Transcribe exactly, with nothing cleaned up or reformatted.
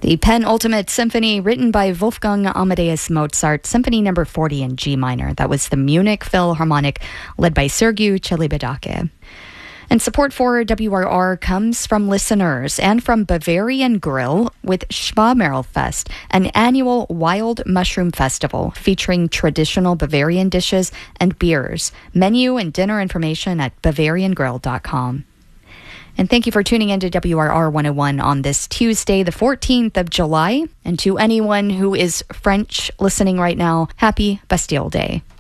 The Penultimate Symphony, written by Wolfgang Amadeus Mozart, Symphony Number forty in G minor. That was the Munich Philharmonic, led by Sergiu Celibidache. And support for W R R comes from listeners and from Bavarian Grill with Schwamerlfest, an annual wild mushroom festival featuring traditional Bavarian dishes and beers. Menu and dinner information at bavarian grill dot com. And thank you for tuning in to W R R one oh one on this Tuesday, the fourteenth of July. And to anyone who is French listening right now, happy Bastille Day.